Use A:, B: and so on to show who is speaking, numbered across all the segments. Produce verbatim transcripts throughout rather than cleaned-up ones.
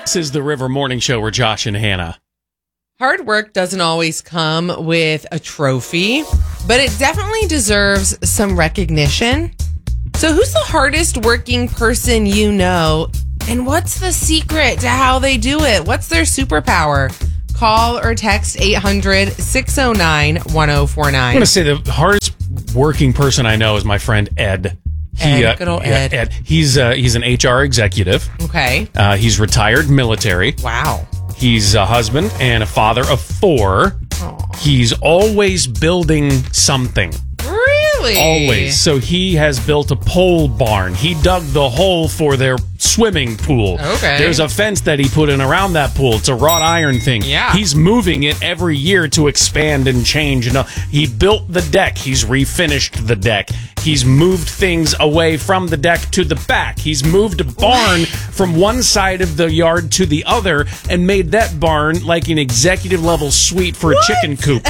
A: This is the River Morning Show. We're Josh and Hannah.
B: Hard work doesn't always come with a trophy, but it definitely deserves some recognition. So who's the hardest working person you know? And what's the secret to how they do it? What's their superpower? Call or text eight hundred, six oh nine, one oh four nine.
A: I'm going to say the hardest working person I know is my friend Ed. He,
B: Ed,
A: uh,
B: good old
A: yeah,
B: Ed.
A: Ed. He's, uh, he's an H R executive.
B: Okay.
A: Uh, he's retired military.
B: Wow.
A: He's a husband and a father of four.
B: Aww.
A: He's always building something.
B: Really?
A: Always. So he has built a pole barn. He dug the hole for their swimming pool.
B: Okay.
A: There's a fence that he put in around that pool. It's a wrought iron thing.
B: Yeah.
A: He's moving it every year to expand and change. You know, he built the deck. He's refinished the deck. He's moved things away from the deck to the back. He's moved a barn from one side of the yard to the other and made that barn like an executive level suite for a
B: What?
A: chicken coop.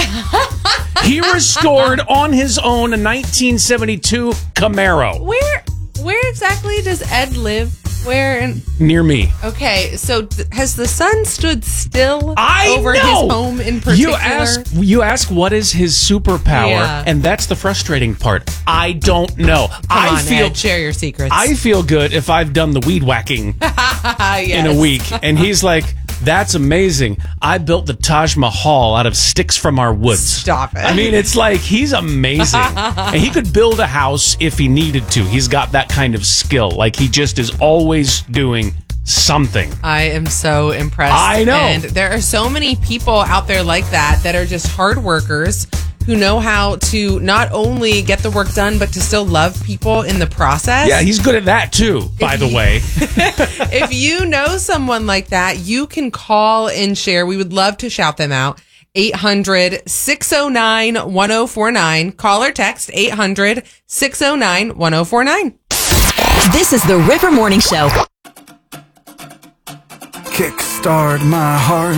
A: He restored on his own a nineteen seventy-two Camaro.
B: Where where exactly does Ed live? Where in
A: Near me.
B: Okay, so th- has the sun stood still
A: I
B: over
A: know.
B: his home in particular?
A: You ask, you ask what is his superpower,
B: Yeah.
A: and that's the frustrating part. I don't know.
B: Come
A: I
B: on,
A: feel
B: Ed, share your secrets.
A: I feel good if I've done the weed whacking
B: yes.
A: in a week, and he's like, "That's amazing. I built the Taj Mahal out of sticks from our woods."
B: Stop it.
A: I mean, it's like he's amazing, and he could build a house if he needed to. He's got that kind of skill. Like he just is always doing something.
B: I am so impressed.
A: I know.
B: And there are so many people out there like that that are just hard workers who know how to not only get the work done, but to still love people in the process.
A: Yeah, he's good at that too, by the way.
B: If you know someone like that, you can call and share. We would love to shout them out. eight hundred, six oh nine, one oh four nine. Call or text eight hundred, six oh nine, one oh four nine.
C: This is the River Morning Show.
D: Kickstart my heart.